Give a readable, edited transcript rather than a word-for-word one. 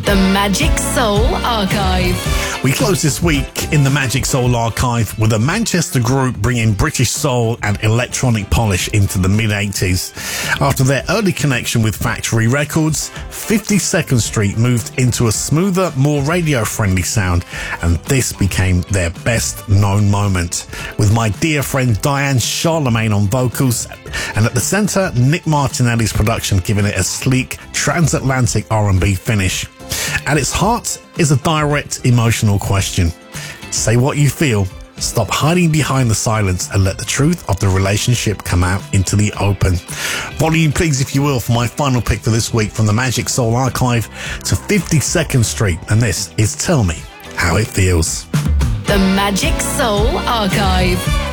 The Magic Soul Archive. We close this week in the Magic Soul Archive with a Manchester group bringing British soul and electronic polish into the mid-80s. After their early connection with Factory Records, 52nd Street moved into a smoother, more radio-friendly sound, and this became their best-known moment. With my dear friend Diane Charlemagne on vocals, and at the centre, Nick Martinelli's production giving it a sleek, transatlantic R&B finish. At its heart is a direct, emotional question. Say what you feel, stop hiding behind the silence, and let the truth of the relationship come out into the open. Volume, please, if you will, for my final pick for this week from the Magic Soul Archive to 52nd Street, and this is Tell Me How It Feels. The Magic Soul Archive.